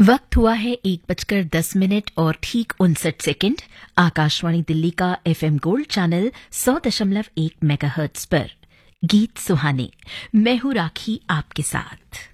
वक्त हुआ है 1:10 और ठीक 59 सेकंड। आकाशवाणी दिल्ली का एफएम गोल्ड चैनल 100.1 मेगाहर्ट्ज पर गीत सुहाने। मैं हूं राखी आपके साथ।